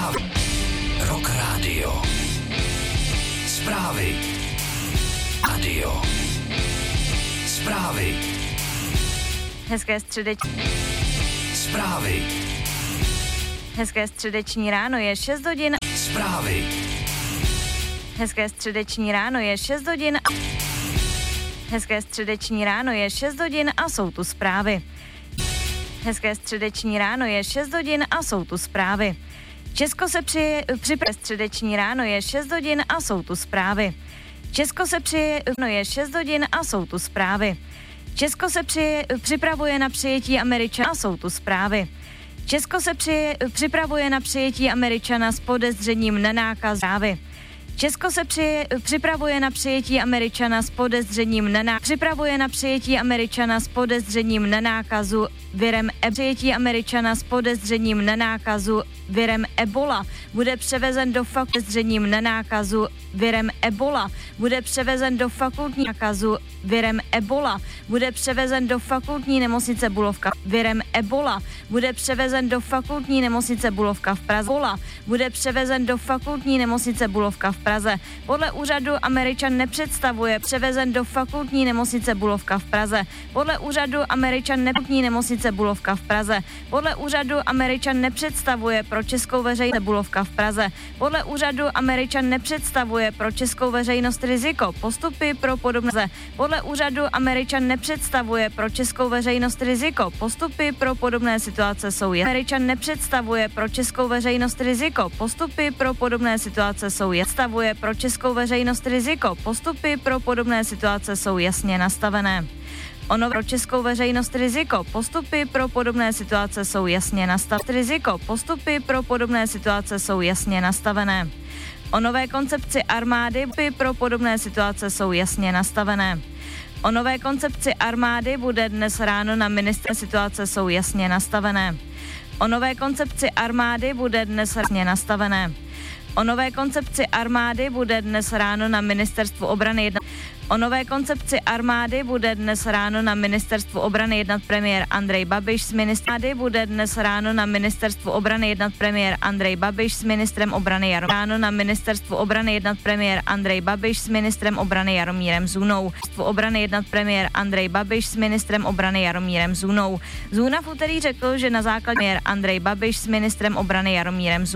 Zprávy. Rock Radio. Zprávy. Radio. Zprávy. Hezké středeční. Zprávy. Hezké středeční ráno, je 6 hodin. Zprávy. Hezké středeční ráno, je 6 hodin. Hezké středeční ráno, je 6 hodin a jsou tu zprávy. Hezké středeční ráno, je 6 hodin a jsou tu zprávy. Česko se připravuje. Středeční ráno, je 6 hodin a jsou tu zprávy. Česko se je 6 hodin a jsou tu zprávy. Česko se připravuje na přijetí Američana a jsou tu zprávy. Česko se připravuje na přijetí Američana s podezřením na nákazu. Česko se připravuje na přijetí Američana s podezřením na připravuje na přijetí Američana s podezřením na nákazu virem přijetí Američana s podezřením na nákazu virem Ebola bude převezen do podezřením na nákazu virem Ebola bude převezen do fakultní nákazu virem Ebola bude převezen do fakultní nemocnice Bulovka virem Ebola bude převezen do fakultní nemocnice Bulovka v Praze. Ebola bude převezen do fakultní nemocnice Bulovka v Praze. Podle úřadu Američan nepředstavuje převezen do fakultní nemocnice Bulovka v Praze. Podle úřadu Američan fakultní nemocnice Bulovka v Praze. Podle úřadu Američan nepředstavuje pro českou veřejnost Bulovka v Praze. Podle úřadu Američan nepředstavuje pro českou veřejnost riziko. Postupy pro podobné. Podle úřadu Američan nepředstavuje pro českou veřejnost riziko. Postupy pro podobné situace jsou Američan nepředstavuje pro českou veřejnost riziko. Postupy pro podobné situace jsou představuje pro českou veřejnost riziko. Postupy pro podobné situace jsou jasně nastavené. Ono pro českou veřejnost riziko. Postupy pro podobné situace jsou jasně nastavené. Riziko. Postupy pro podobné situace jsou jasně nastavené. O nové koncepci armády pro podobné situace jsou jasně nastavené. O nové koncepci armády bude dnes ráno na ministerstvu situace jsou jasně nastavené. O nové koncepci armády bude dnes jasně nastavené. O nové koncepci armády bude dnes ráno na ministerstvu obrany jednat. O nové koncepci armády bude dnes ráno na ministerstvu obrany jednat premiér Andrej Babiš s ministry. Bude dnes ráno na ministerstvu obrany jednat premiér Andrej Babiš s ministrem obrany Jaromírem. Ráno na ministerstvu obrany jednat premiér Andrej Babiš s ministrem obrany Jaromírem Zůnou. Obrany jednat premiér Andrej Babiš s ministrem obrany Jaromírem Zůnou. Zůna v úterý řekl, že na základě premiér Andrej Babiš s ministrem obrany Jaromírem Zůnou.